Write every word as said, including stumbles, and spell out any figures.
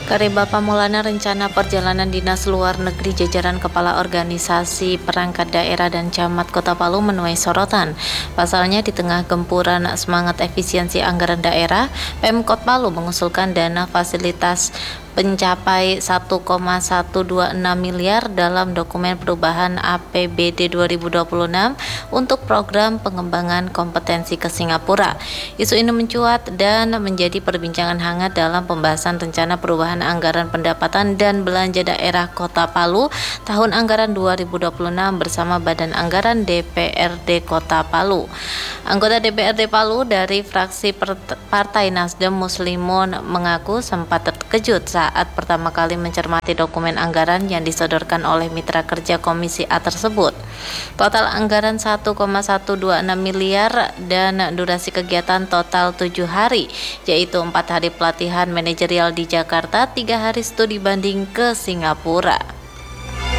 Kareba Pamulana rencana perjalanan dinas luar negeri jajaran kepala organisasi perangkat daerah dan camat Kota Palu menuai sorotan. Pasalnya di tengah gempuran semangat efisiensi anggaran daerah, Pemkot Palu mengusulkan dana fasilitas mencapai satu koma satu dua enam miliar dalam dokumen perubahan A P B D dua ribu dua puluh enam untuk program pengembangan kompetensi ke Singapura. Isu ini mencuat dan menjadi perbincangan hangat dalam pembahasan rencana perubahan anggaran pendapatan dan belanja daerah Kota Palu tahun anggaran dua ribu dua puluh enam bersama Badan Anggaran D P R D Kota Palu. Anggota D P R D Palu dari fraksi Partai Nasdem Muslimun mengaku sempat terkejut saat pertama kali mencermati dokumen anggaran yang disodorkan oleh mitra kerja Komisi A tersebut. Total anggaran satu koma satu dua enam miliar dan durasi kegiatan total tujuh hari, yaitu empat hari pelatihan manajerial di Jakarta, tiga hari studi banding ke Singapura.